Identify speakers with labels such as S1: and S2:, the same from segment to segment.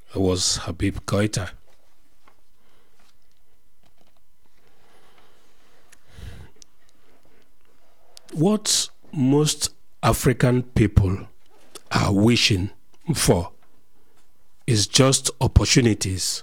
S1: was Habib Koita. What most African people are wishing for is just opportunities.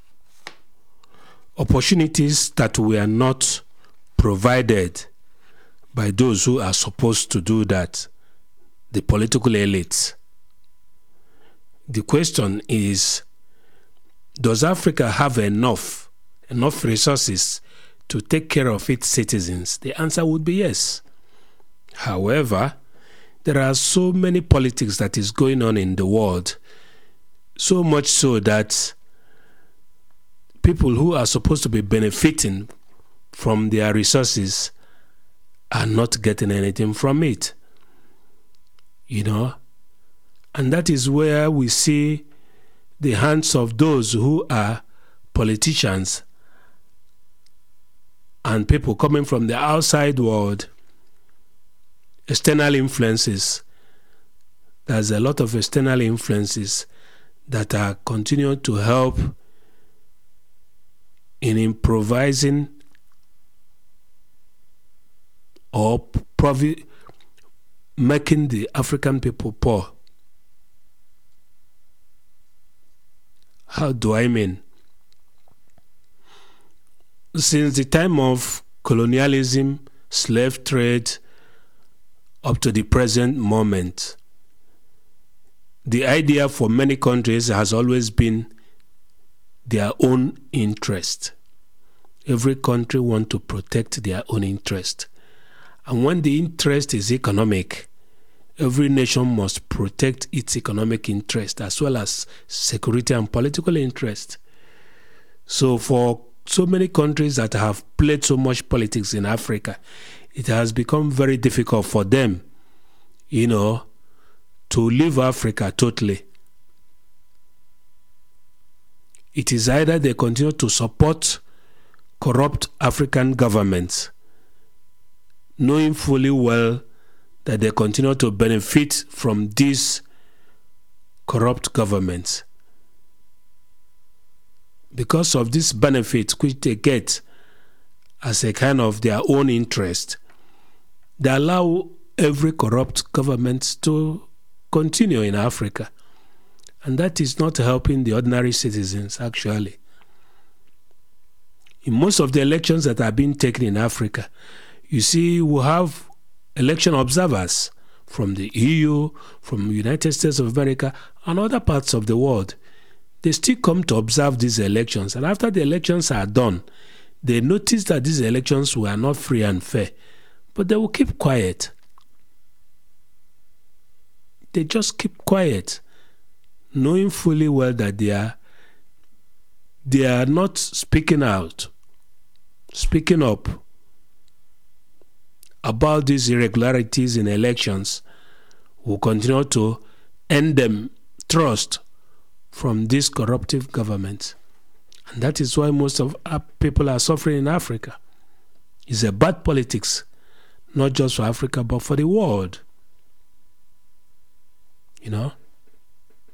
S1: Opportunities that were not provided by those who are supposed to do that, the political elites. The question is, does Africa have enough resources to take care of its citizens? The answer would be yes. However, there are so many politics that is going on in the world, so much so that people who are supposed to be benefiting from their resources are not getting anything from it. And that is where we see the hands of those who are politicians and people coming from the outside world, external influences. There's a lot of external influences that are continuing to help in improvising or making the African people poor. How do I mean? Since the time of colonialism, slave trade, up to the present moment, the idea for many countries has always been their own interest. Every country wants to protect their own interest. And when the interest is economic, every nation must protect its economic interest as well as security and political interest. So for so many countries that have played so much politics in Africa, it has become very difficult for them, to leave Africa totally. It is either they continue to support corrupt African governments, knowing fully well that they continue to benefit from these corrupt governments. Because of this benefit which they get as a kind of their own interest, they allow every corrupt government to continue in Africa. And that is not helping the ordinary citizens, actually. In most of the elections that are being taken in Africa, you see, we have election observers from the EU, from the United States of America, and other parts of the world. They still come to observe these elections. And after the elections are done, they notice that these elections were not free and fair. But they will keep quiet. They just keep quiet, knowing fully well that they are not speaking up about these irregularities in elections. Will continue to end them trust from this corruptive government. And that is why most of our people are suffering in Africa. It's a bad politics, not just for Africa, but for the world.